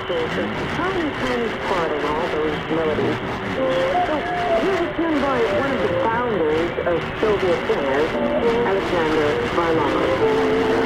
There's a tiny, tiny part in all those melodies. So here's a tune by one of the founders of Soviet singers, Alexander Varlamov.